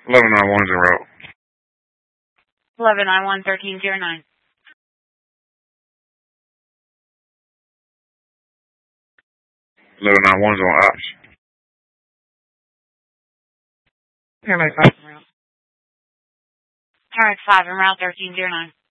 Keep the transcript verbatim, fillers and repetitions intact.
eleven nine one zero. eleven nine one thirteen zero nine. eleven nine one is on ops. Paramedic five en route. Paramedic five en route thirteen zero nine.